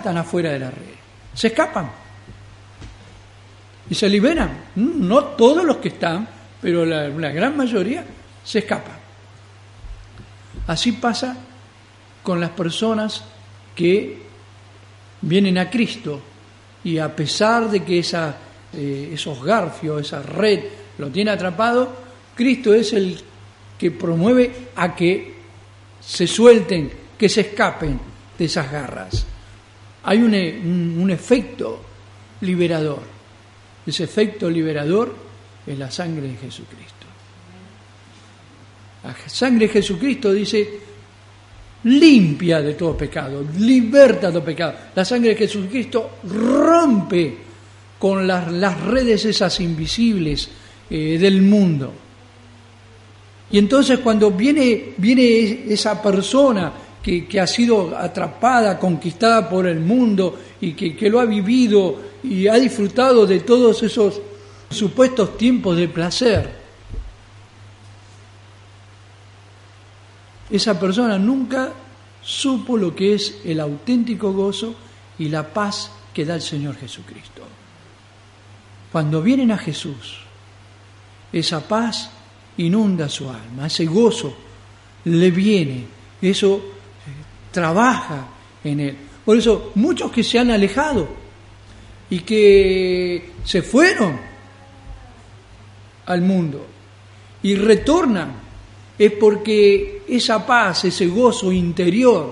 están afuera de la red. Se escapan y se liberan. No todos los que están, pero la gran mayoría se escapan. Así pasa con las personas que vienen a Cristo y a pesar de que esos garfios, esa red lo tiene atrapado, Cristo es el que promueve a que se suelten, que se escapen de esas garras. Hay un efecto liberador. Ese efecto liberador es la sangre de Jesucristo. La sangre de Jesucristo dice, limpia de todo pecado, liberta de todo pecado. La sangre de Jesucristo rompe con las redes esas invisibles del mundo. Y entonces cuando viene esa persona que ha sido atrapada, conquistada por el mundo y que lo ha vivido y ha disfrutado de todos esos supuestos tiempos de placer, esa persona nunca supo lo que es el auténtico gozo y la paz que da el Señor Jesucristo. Cuando vienen a Jesús, esa paz inunda su alma, ese gozo le viene, eso trabaja en él. Por eso muchos que se han alejado y que se fueron al mundo y retornan, es porque esa paz, ese gozo interior,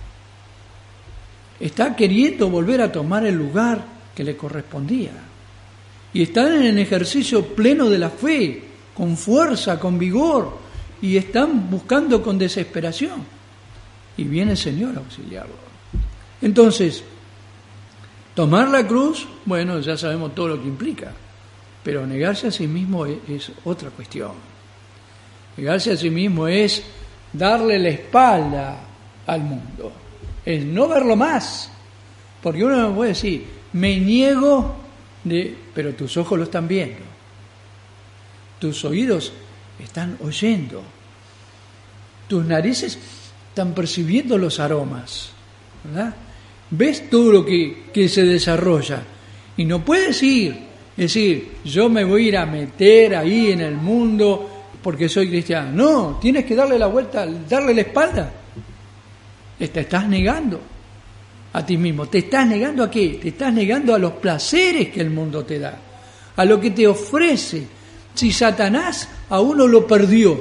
está queriendo volver a tomar el lugar que le correspondía. Y están en el ejercicio pleno de la fe, con fuerza, con vigor, y están buscando con desesperación. Y viene el Señor a auxiliarlo. Entonces, tomar la cruz, bueno, ya sabemos todo lo que implica, pero negarse a sí mismo es otra cuestión. Negarse a sí mismo es darle la espalda al mundo, es no verlo más, porque uno me puede decir, me niego pero tus ojos lo están viendo, tus oídos están oyendo, tus narices están percibiendo los aromas, ¿verdad? Ves todo lo que se desarrolla y no puedes decir, yo me voy a ir a meter ahí en el mundo porque soy cristiano. No, tienes que darle la vuelta, darle la espalda. Te estás negando a ti mismo. ¿Te estás negando a qué? Te estás negando a los placeres que el mundo te da, a lo que te ofrece. Si Satanás a uno lo perdió,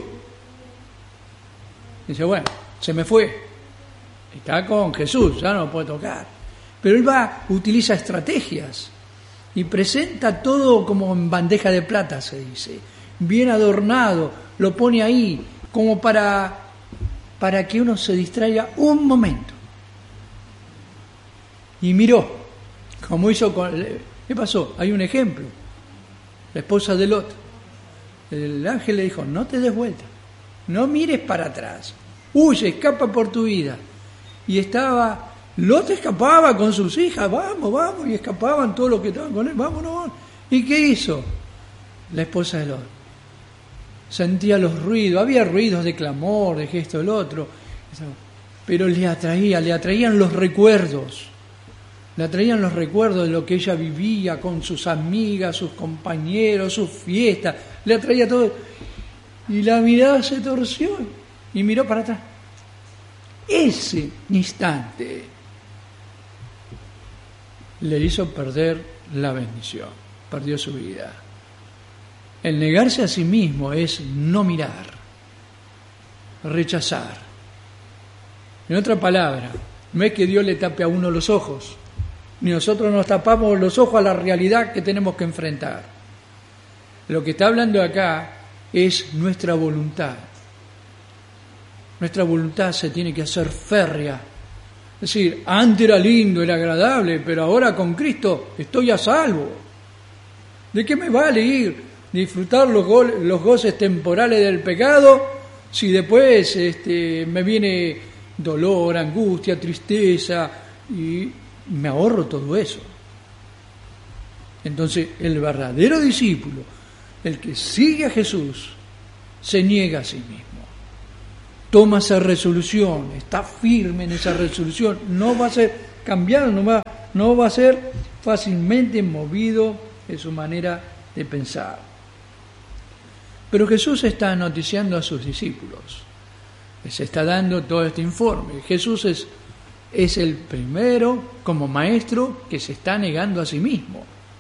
dice, bueno, se me fue, está con Jesús, ya no lo puede tocar. Pero él utiliza estrategias y presenta todo como en bandeja de plata, se dice, bien adornado, lo pone ahí como para que uno se distraiga un momento. Y miró, como hizo ¿qué pasó? Hay un ejemplo. La esposa de Lot. El ángel le dijo, no te des vuelta, no mires para atrás, huye, escapa por tu vida. Y Lot escapaba con sus hijas, vamos, y escapaban todos los que estaban con él, vámonos. ¿Y qué hizo la esposa de Lot? Sentía los ruidos, había ruidos de clamor, de esto, del otro, pero le atraían los recuerdos. Le atraían los recuerdos de lo que ella vivía con sus amigas, sus compañeros, sus fiestas. Le atraía todo. Y la mirada se torció y miró para atrás. Ese instante le hizo perder la bendición. Perdió su vida. El negarse a sí mismo es no mirar, rechazar. En otra palabra, no es que Dios le tape a uno los ojos, ni nosotros nos tapamos los ojos a la realidad que tenemos que enfrentar. Lo que está hablando acá es nuestra voluntad. Nuestra voluntad se tiene que hacer férrea. Es decir, antes era lindo, era agradable, pero ahora con Cristo estoy a salvo. ¿De qué me vale ir? Disfrutar los goces temporales del pecado si después me viene dolor, angustia, tristeza y me ahorro todo eso. Entonces el verdadero discípulo, el que sigue a Jesús, se niega a sí mismo, toma esa resolución, está firme en esa resolución, no va a hacer cambiado, no va a ser fácilmente movido de su manera de pensar. Pero Jesús está noticiando a sus discípulos, les está dando todo este informe. Jesús es el primero como maestro que se está negando a sí mismo.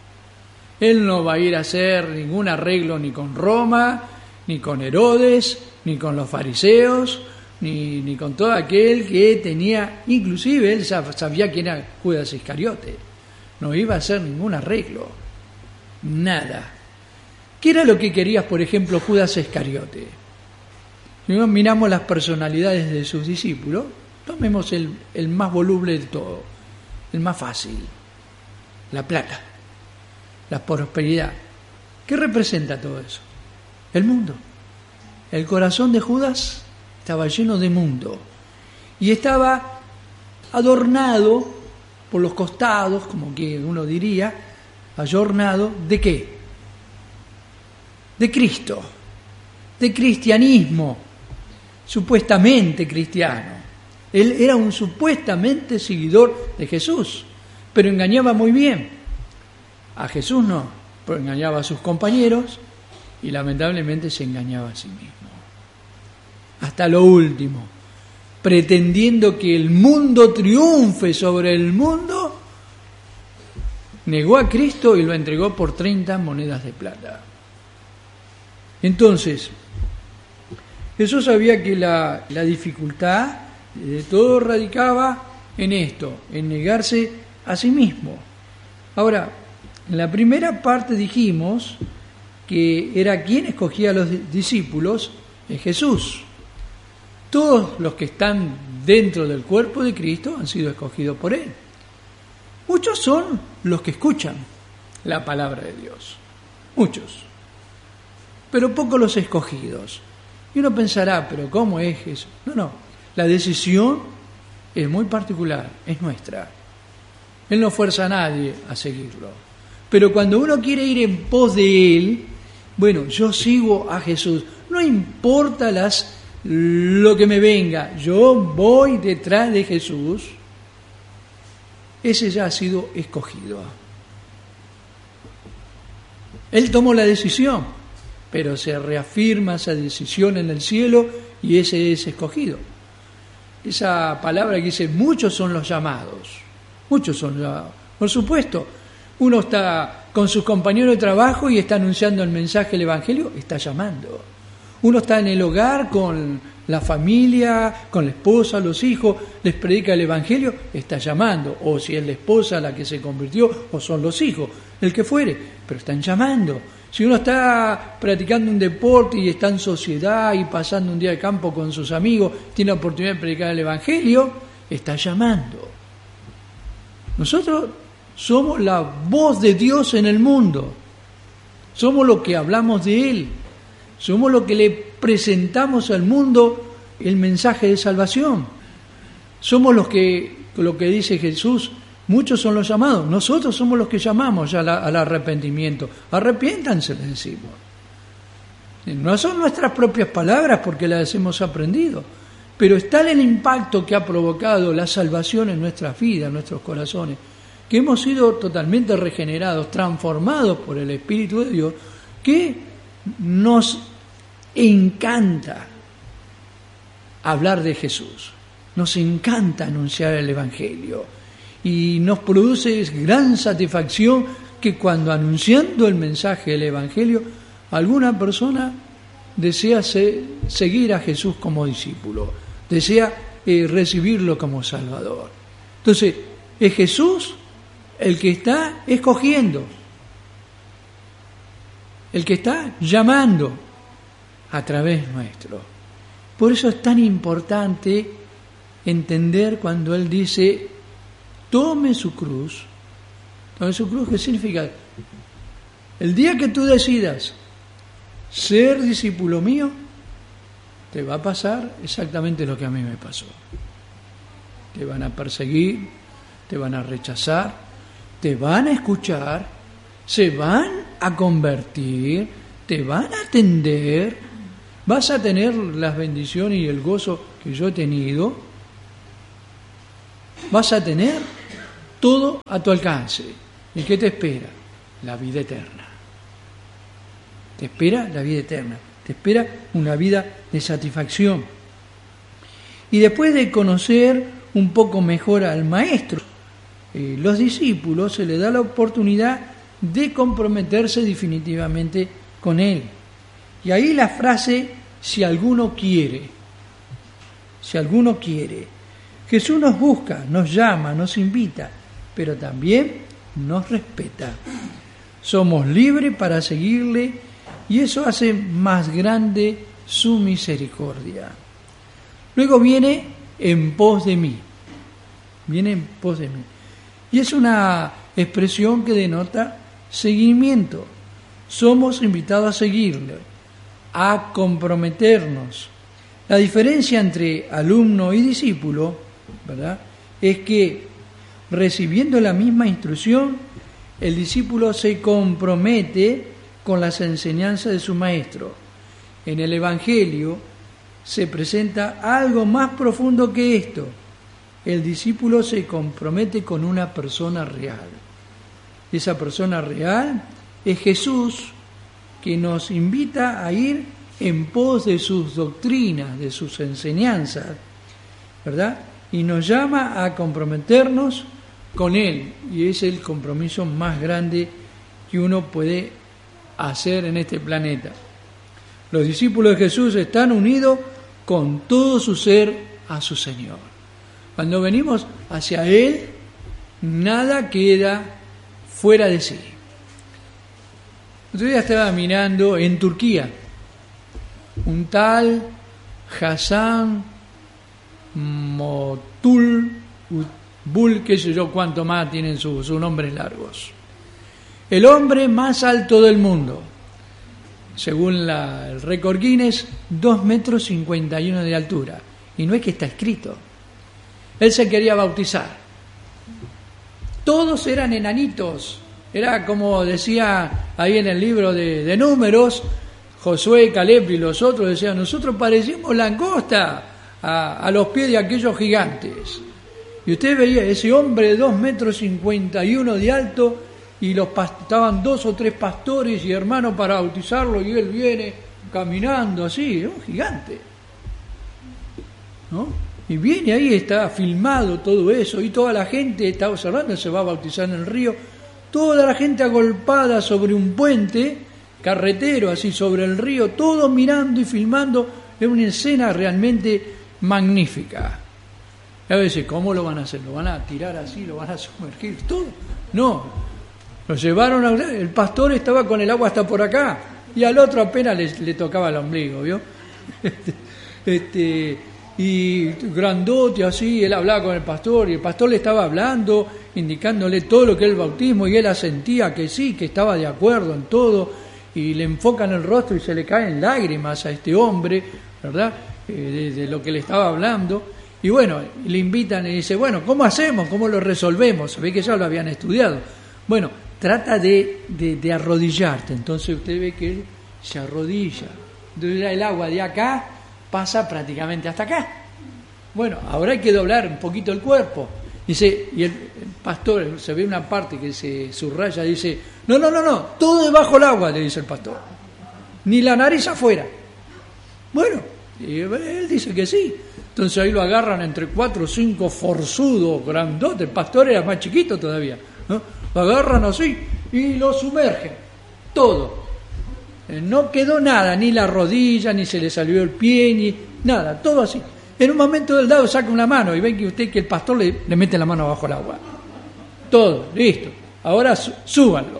Él no va a ir a hacer ningún arreglo ni con Roma, ni con Herodes, ni con los fariseos, ni con todo aquel que tenía, inclusive él sabía quién era Judas Iscariote. No iba a hacer ningún arreglo, nada. ¿Qué era lo que quería, por ejemplo, Judas Iscariote? Si miramos las personalidades de sus discípulos, tomemos el más voluble de todo, el más fácil, la plata, la prosperidad. ¿Qué representa todo eso? El mundo. El corazón de Judas estaba lleno de mundo y estaba adornado por los costados, como que uno diría, adornado ¿de qué? De Cristo, de cristianismo, supuestamente cristiano. Él era un supuestamente seguidor de Jesús, pero engañaba muy bien. A Jesús no, pero engañaba a sus compañeros y lamentablemente se engañaba a sí mismo. Hasta lo último, pretendiendo que el mundo triunfe sobre el mundo, negó a Cristo y lo entregó por 30 monedas de plata. Entonces, Jesús sabía que la dificultad de todo radicaba en esto, en negarse a sí mismo. Ahora, en la primera parte dijimos que era quien escogía a los discípulos, es Jesús. Todos los que están dentro del cuerpo de Cristo han sido escogidos por Él. Muchos son los que escuchan la palabra de Dios, muchos, pero pocos los escogidos. Y uno pensará, pero ¿cómo es eso? No, la decisión es muy particular, es nuestra. Él no fuerza a nadie a seguirlo. Pero cuando uno quiere ir en pos de Él, bueno, yo sigo a Jesús, no importa lo que me venga, yo voy detrás de Jesús, ese ya ha sido escogido. Él tomó la decisión, pero se reafirma esa decisión en el cielo y ese es escogido. Esa palabra que dice, muchos son los llamados, muchos son llamados. Por supuesto, uno está con sus compañeros de trabajo y está anunciando el mensaje del Evangelio, está llamando. Uno está en el hogar con la familia, con la esposa, los hijos, les predica el Evangelio, está llamando. O si es la esposa la que se convirtió, o son los hijos, el que fuere, pero están llamando. Si uno está practicando un deporte y está en sociedad y pasando un día de campo con sus amigos, tiene la oportunidad de predicar el Evangelio, está llamando. Nosotros somos la voz de Dios en el mundo. Somos los que hablamos de Él. Somos los que le presentamos al mundo el mensaje de salvación. Somos lo que dice Jesús, muchos son los llamados. Nosotros somos los que llamamos al arrepentimiento. Arrepiéntanse, les decimos. No son nuestras propias palabras porque las hemos aprendido, pero está el impacto que ha provocado la salvación en nuestras vidas, en nuestros corazones, que hemos sido totalmente regenerados, transformados por el Espíritu de Dios, que nos encanta hablar de Jesús, nos encanta anunciar el Evangelio y nos produce gran satisfacción que cuando anunciando el mensaje del Evangelio alguna persona desea seguir a Jesús como discípulo, desea recibirlo como Salvador. Entonces, es Jesús el que está escogiendo, el que está llamando a través nuestro. Por eso es tan importante entender cuando Él dice, tome su cruz. Tome su cruz, ¿qué significa? El día que tú decidas ser discípulo mío, te va a pasar exactamente lo que a mí me pasó. Te van a perseguir, te van a rechazar, te van a escuchar, se van a convertir, te van a atender, vas a tener las bendiciones y el gozo que yo he tenido, vas a tener todo a tu alcance. ¿Y qué te espera? La vida eterna. Te espera la vida eterna. Te espera una vida de satisfacción. Y después de conocer un poco mejor al Maestro, los discípulos se les da la oportunidad de comprometerse definitivamente con Él. Y ahí la frase, si alguno quiere. Si alguno quiere. Jesús nos busca, nos llama, nos invita, pero también nos respeta. Somos libres para seguirle y eso hace más grande su misericordia. Luego viene en pos de mí. Viene en pos de mí. Y es una expresión que denota seguimiento. Somos invitados a seguirle, a comprometernos. La diferencia entre alumno y discípulo, ¿verdad?, es que recibiendo la misma instrucción, el discípulo se compromete con las enseñanzas de su maestro. En el Evangelio se presenta algo más profundo que esto. El discípulo se compromete con una persona real. Esa persona real es Jesús, que nos invita a ir en pos de sus doctrinas, de sus enseñanzas, ¿verdad? Y nos llama a comprometernos con Él. Y es el compromiso más grande que uno puede hacer en este planeta. Los discípulos de Jesús están unidos con todo su ser a su Señor. Cuando venimos hacia Él, nada queda fuera de sí. Otro día estaba mirando en Turquía, un tal Hasan Motul Bul, qué sé yo cuánto más tienen sus nombres largos. El hombre más alto del mundo, según el récord Guinness, 2,51 metros de altura. Y no es que está escrito. Él se quería bautizar. Todos eran enanitos. Era como decía ahí en el libro de Números, Josué, Caleb y los otros decían, nosotros parecíamos langosta a los pies de aquellos gigantes. Y usted veía ese hombre de 2,51 metros de alto, y estaban 2 o 3 pastores y hermanos para bautizarlo, y él viene caminando así, un gigante, ¿no? Y viene ahí, está filmado todo eso, y toda la gente está observando, se va a bautizar en el río, toda la gente agolpada sobre un puente carretero, así sobre el río, todo mirando y filmando. Es una escena realmente magnífica. Y a veces, ¿cómo lo van a hacer? ¿Lo van a tirar así? ¿Lo van a sumergir? ¿Todo? No. Lo llevaron el pastor estaba con el agua hasta por acá, y al otro apenas le tocaba el ombligo, ¿vio? Y grandote así, él hablaba con el pastor, y el pastor le estaba hablando, indicándole todo lo que es el bautismo, y él asentía que sí, que estaba de acuerdo en todo, y le enfocan el rostro y se le caen lágrimas a este hombre, ¿verdad?, de lo que le estaba hablando. Y bueno, le invitan y dice, bueno, ¿cómo hacemos? ¿Cómo lo resolvemos? Se ve que ya lo habían estudiado. Bueno, trata de arrodillarte. Entonces usted ve que él se arrodilla. Entonces el agua de acá pasa prácticamente hasta acá. Bueno, ahora hay que doblar un poquito el cuerpo. Dice, y el pastor, se ve una parte que se subraya, dice, no, todo debajo del agua, le dice el pastor. Ni la nariz afuera. Bueno, y él dice que sí. Entonces ahí lo agarran entre 4 o 5 forzudos, grandotes. El pastor era más chiquito todavía, ¿no? Lo agarran así y lo sumergen. Todo. No quedó nada, ni la rodilla, ni se le salió el pie, ni nada. Todo así. En un momento del dado saca una mano y ven que usted que el pastor le mete la mano abajo el agua. Todo, listo. Ahora súbanlo.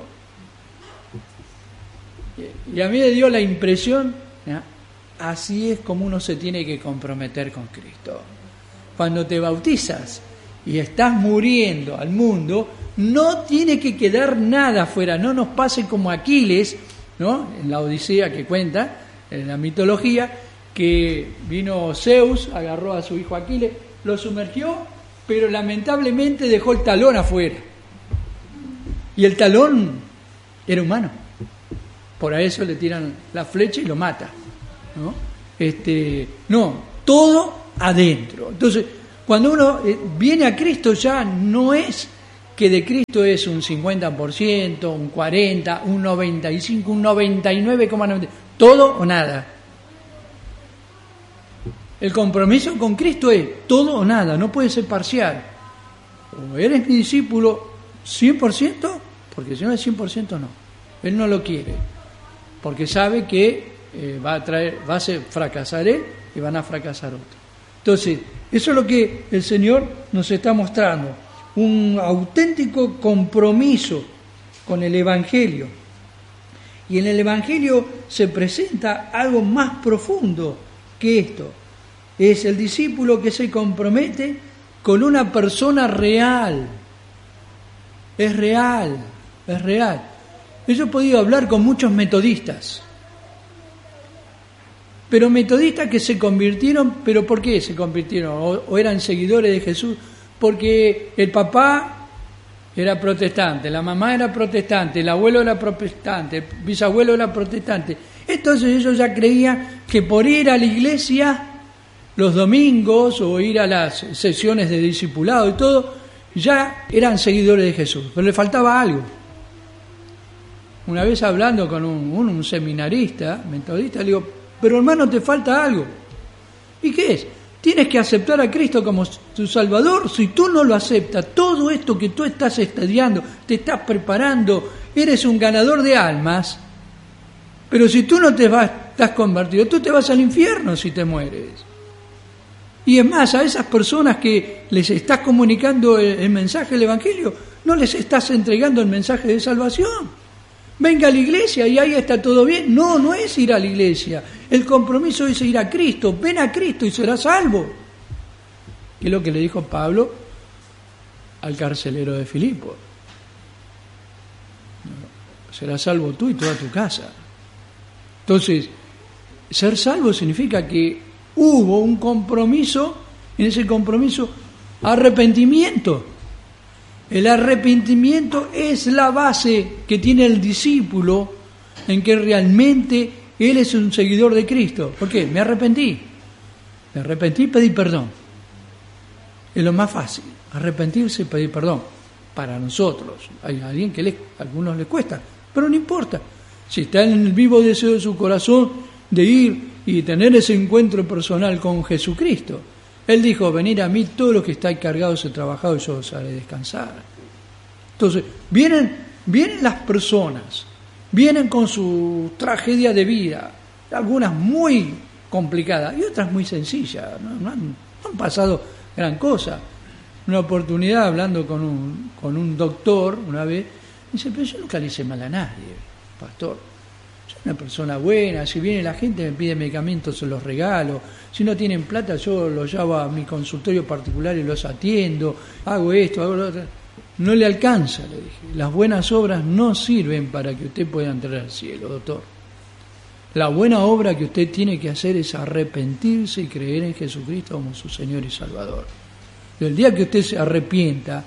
Y a mí me dio la impresión, ¿ya?, así es como uno se tiene que comprometer con Cristo. Cuando te bautizas y estás muriendo al mundo, no tiene que quedar nada afuera. No nos pase como Aquiles, ¿no?, en la Odisea que cuenta, en la mitología, que vino Zeus, agarró a su hijo Aquiles, lo sumergió, pero lamentablemente dejó el talón afuera. Y el talón era humano. Por eso le tiran la flecha y lo mata, ¿no? No, todo adentro. Entonces, cuando uno viene a Cristo ya no es que de Cristo es un 50%, un 40%, un 95%, un 99,90%, todo o nada. El compromiso con Cristo es todo o nada, no puede ser parcial. O eres mi discípulo 100%, porque si no es 100% no. Él no lo quiere, porque sabe que va a fracasar él y van a fracasar otros. Entonces, eso es lo que el Señor nos está mostrando, un auténtico compromiso con el Evangelio. Y en el Evangelio se presenta algo más profundo que esto. Es el discípulo que se compromete con una persona real. Es real, es real. Yo he podido hablar con muchos metodistas, pero metodistas que se convirtieron, ¿pero por qué se convirtieron? ¿O eran seguidores de Jesús? Porque el papá era protestante, la mamá era protestante, el abuelo era protestante, el bisabuelo era protestante. Entonces ellos ya creían que por ir a la iglesia los domingos o ir a las sesiones de discipulado y todo, ya eran seguidores de Jesús, pero le faltaba algo. Una vez hablando con un seminarista, metodista, le digo, pero hermano, te falta algo. ¿Y qué es? Tienes que aceptar a Cristo como tu Salvador. Si tú no lo aceptas, todo esto que tú estás estudiando, te estás preparando, eres un ganador de almas, pero si tú no estás convertido, tú te vas al infierno si te mueres. Y es más, a esas personas que les estás comunicando el mensaje del Evangelio, no les estás entregando el mensaje de salvación. Venga a la iglesia y ahí está todo bien. No, no es ir a la iglesia. El compromiso es ir a Cristo. Ven a Cristo y serás salvo. Que es lo que le dijo Pablo al carcelero de Filipo. Serás salvo tú y toda tu casa. Entonces, ser salvo significa que hubo un compromiso, en ese compromiso, arrepentimiento. El arrepentimiento es la base que tiene el discípulo en que realmente él es un seguidor de Cristo. ¿Por qué? Me arrepentí, pedí perdón. Es lo más fácil, arrepentirse y pedir perdón. Para nosotros, hay alguien que a algunos les cuesta, pero no importa. Si está en el vivo deseo de su corazón de ir y tener ese encuentro personal con Jesucristo. Él dijo, venid a mí todos los que estáis cargados y trabajados y yo os haré descansar. Entonces, vienen las personas, vienen con su tragedia de vida, algunas muy complicadas y otras muy sencillas, no han pasado gran cosa. Una oportunidad, hablando con un doctor una vez, dice, pero yo nunca le hice mal a nadie, pastor. Soy una persona buena, si viene la gente me pide medicamentos, se los regalo. Si no tienen plata, yo los llevo a mi consultorio particular y los atiendo. Hago esto, hago lo otro. No le alcanza, le dije. Las buenas obras no sirven para que usted pueda entrar al cielo, doctor. La buena obra que usted tiene que hacer es arrepentirse y creer en Jesucristo como su Señor y Salvador. Y el día que usted se arrepienta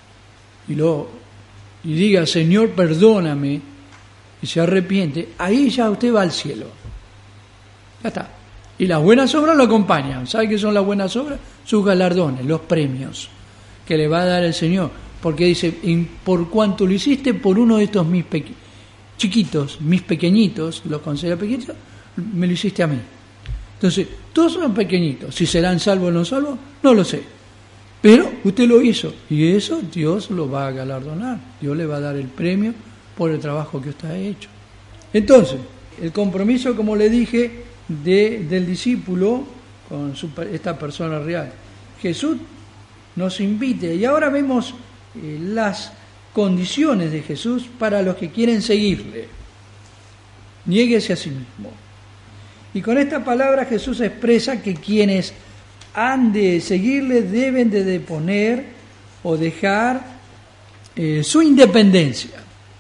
y diga, Señor, perdóname, y se arrepiente, ahí ya usted va al cielo. Ya está. Y las buenas obras lo acompañan. ¿Sabe qué son las buenas obras? Sus galardones, los premios que le va a dar el Señor. Porque dice, por cuanto lo hiciste por uno de estos mis chiquitos, mis pequeñitos, los considera pequeñitos, me lo hiciste a mí. Entonces, todos son pequeñitos. Si serán salvos o no salvos, no lo sé. Pero usted lo hizo. Y eso Dios lo va a galardonar. Dios le va a dar el premio por el trabajo que usted ha hecho. Entonces, el compromiso, como le dije, del discípulo con esta persona real. Jesús nos invita, y ahora vemos las condiciones de Jesús para los que quieren seguirle. Niéguese a sí mismo. Y con esta palabra Jesús expresa que quienes han de seguirle deben de deponer o dejar su independencia.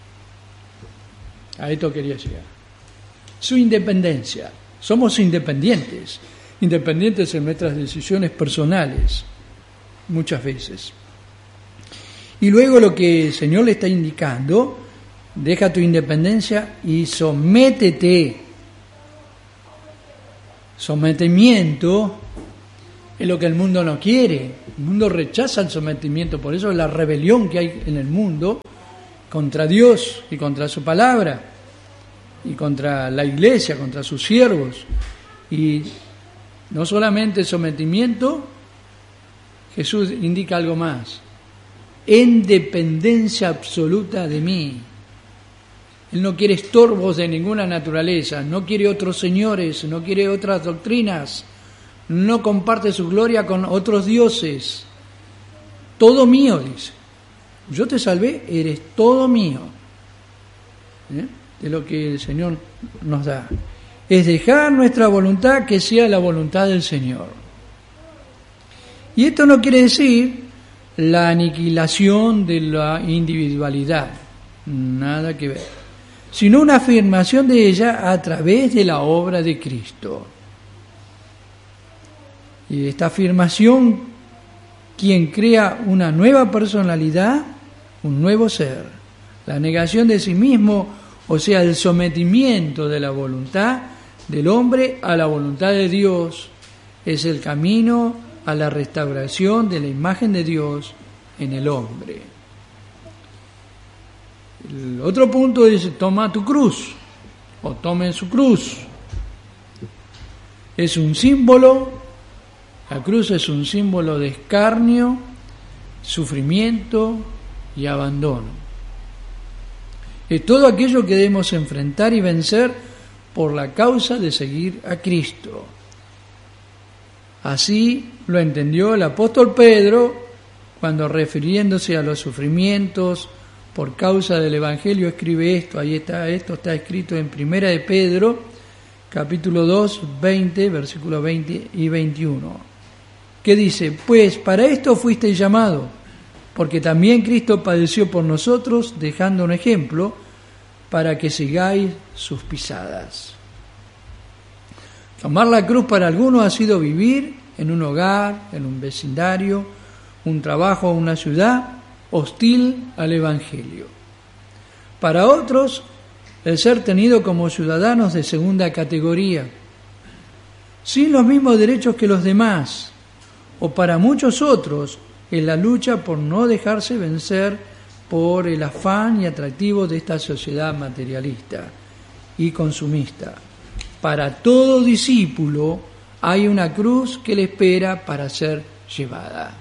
A esto quería llegar. Su independencia. Somos independientes en nuestras decisiones personales, muchas veces. Y luego lo que el Señor le está indicando, deja tu independencia y sométete. Sometimiento Es lo que el mundo no quiere. El mundo rechaza el sometimiento, por eso es la rebelión que hay en el mundo contra Dios y contra su palabra y contra la iglesia, contra sus siervos. Y no solamente sometimiento, Jesús indica algo más: en dependencia absoluta de mí. Él no quiere estorbos de ninguna naturaleza, no quiere otros señores, no quiere otras doctrinas, no comparte su gloria con otros dioses. Todo mío, dice. Yo te salvé, eres todo mío. De lo que el Señor nos da. Es dejar nuestra voluntad que sea la voluntad del Señor. Y esto no quiere decir la aniquilación de la individualidad, nada que ver, sino una afirmación de ella a través de la obra de Cristo. Y esta afirmación, quien crea una nueva personalidad, un nuevo ser, la negación de sí mismo, o sea, el sometimiento de la voluntad del hombre a la voluntad de Dios, es el camino a la restauración de la imagen de Dios en el hombre. El otro punto es: toma tu cruz, o tomen su cruz. Es un símbolo, la cruz es un símbolo de escarnio, sufrimiento y abandono. Es todo aquello que debemos enfrentar y vencer por la causa de seguir a Cristo. Así lo entendió el apóstol Pedro cuando, refiriéndose a los sufrimientos por causa del Evangelio, escribe esto. Ahí está, esto está escrito en 1 de Pedro, capítulo 2, 20, versículos 20 y 21, que dice: pues para esto fuisteis llamados, porque también Cristo padeció por nosotros, dejando un ejemplo para que sigáis sus pisadas. Tomar la cruz para algunos ha sido vivir en un hogar, en un vecindario, un trabajo o una ciudad hostil al Evangelio. Para otros, el ser tenido como ciudadanos de segunda categoría, sin los mismos derechos que los demás, o para muchos otros, en la lucha por no dejarse vencer por el afán y atractivo de esta sociedad materialista y consumista. Para todo discípulo hay una cruz que le espera para ser llevada.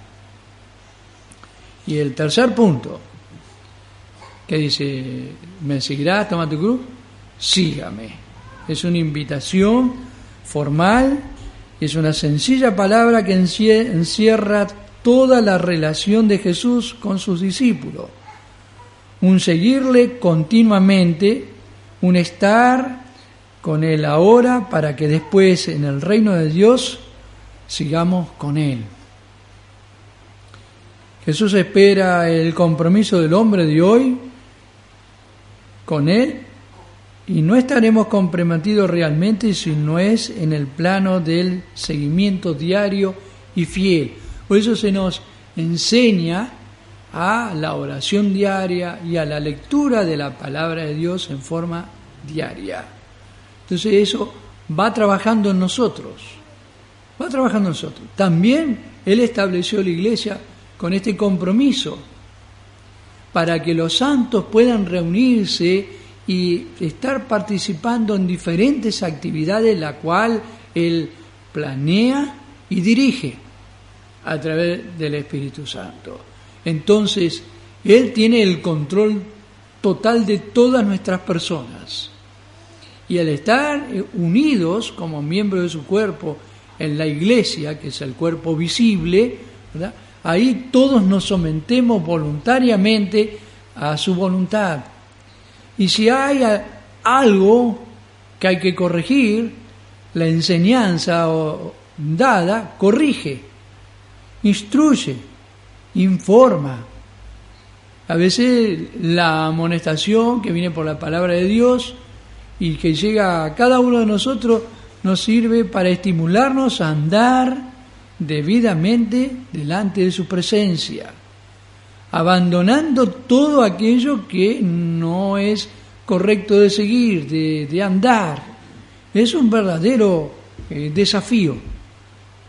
Y el tercer punto, que dice: ¿me seguirás? Toma tu cruz, sígame. Es una invitación formal, es una sencilla palabra que encierra toda la relación de Jesús con sus discípulos. Un seguirle continuamente, un estar con Él ahora para que después en el reino de Dios sigamos con Él. Jesús espera el compromiso del hombre de hoy con Él, y no estaremos comprometidos realmente si no es en el plano del seguimiento diario y fiel. Por eso se nos enseña a la oración diaria y a la lectura de la palabra de Dios en forma diaria. Entonces eso va trabajando en nosotros. También Él estableció la iglesia con este compromiso para que los santos puedan reunirse y estar participando en diferentes actividades, la cual Él planea y dirige a través del Espíritu Santo. Entonces, Él tiene el control total de todas nuestras personas. Y al estar unidos como miembros de su cuerpo en la iglesia, que es el cuerpo visible, ¿verdad?, ahí todos nos sometemos voluntariamente a su voluntad. Y si hay algo que hay que corregir, la enseñanza dada corrige, instruye, informa. A veces la amonestación que viene por la palabra de Dios y que llega a cada uno de nosotros nos sirve para estimularnos a andar debidamente delante de su presencia, abandonando todo aquello que no es correcto de seguir, de andar. Es un verdadero desafío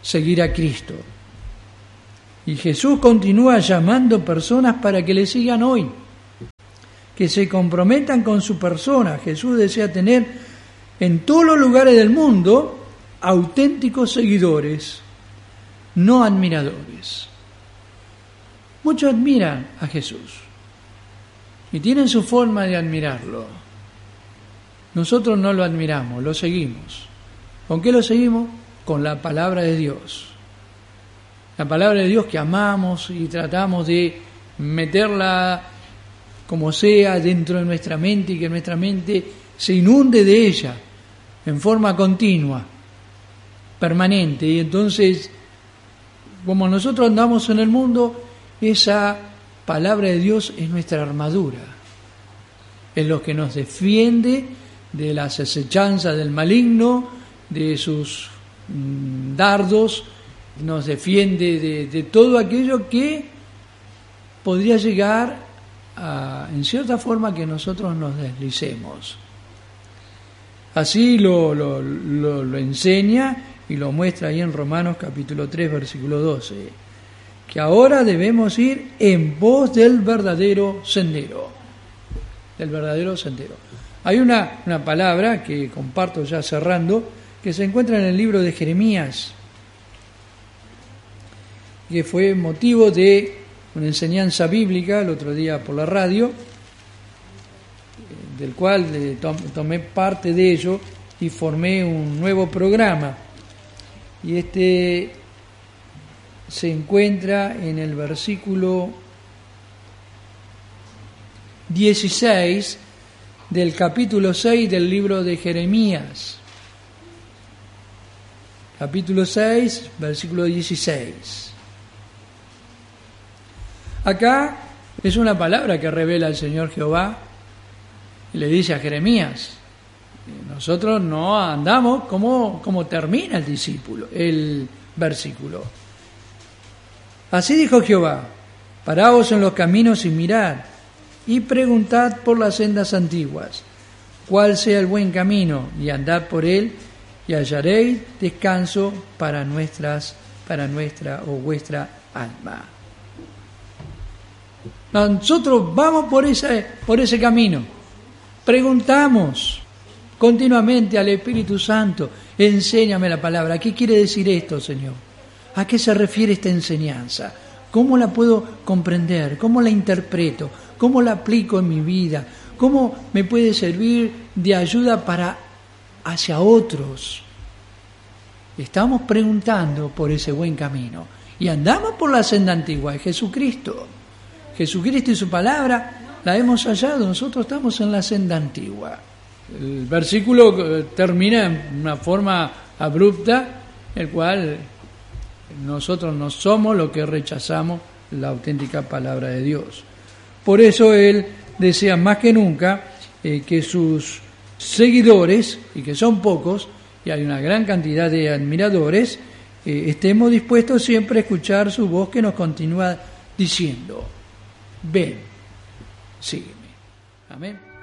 seguir a Cristo. Y Jesús continúa llamando personas para que le sigan hoy, que se comprometan con su persona. Jesús desea tener en todos los lugares del mundo auténticos seguidores, no admiradores. Muchos admiran a Jesús y tienen su forma de admirarlo. Nosotros no lo admiramos, lo seguimos. ¿Con qué lo seguimos? Con la palabra de Dios. La palabra de Dios que amamos y tratamos de meterla como sea dentro de nuestra mente y que nuestra mente se inunde de ella en forma continua, permanente. Y entonces, como nosotros andamos en el mundo, esa palabra de Dios es nuestra armadura, es lo que nos defiende de las acechanzas del maligno, de sus dardos, nos defiende de todo aquello que podría llegar a, en cierta forma, que nosotros nos deslicemos. Así lo enseña y lo muestra ahí en Romanos capítulo 3, versículo 12, que ahora debemos ir en pos del verdadero sendero. Del verdadero sendero. Hay una palabra que comparto ya cerrando, que se encuentra en el libro de Jeremías, que fue motivo de una enseñanza bíblica el otro día por la radio, del cual tomé parte de ello y formé un nuevo programa. Y este se encuentra en el versículo 16 del capítulo 6 del libro de Jeremías. Capítulo 6, versículo 16. Acá es una palabra que revela el Señor Jehová y le dice a Jeremías: nosotros no andamos como termina el discípulo, el versículo. Así dijo Jehová: paraos en los caminos y mirad, y preguntad por las sendas antiguas, cuál sea el buen camino, y andad por él, y hallaréis descanso para nuestra o vuestra alma. Nosotros vamos por ese camino. Preguntamos continuamente al Espíritu Santo: enséñame la palabra. ¿Qué quiere decir esto, Señor? ¿A qué se refiere esta enseñanza? ¿Cómo la puedo comprender? ¿Cómo la interpreto? ¿Cómo la aplico en mi vida? ¿Cómo me puede servir de ayuda hacia otros? Estamos preguntando por ese buen camino y andamos por la senda antigua de Jesucristo. Jesucristo y su palabra la hemos hallado. Nosotros estamos en la senda antigua. El versículo termina en una forma abrupta, el cual nosotros no somos los que rechazamos la auténtica palabra de Dios. Por eso Él desea más que nunca que sus seguidores, y que son pocos, y hay una gran cantidad de admiradores, estemos dispuestos siempre a escuchar su voz que nos continúa diciendo: ven, sígueme. Amén.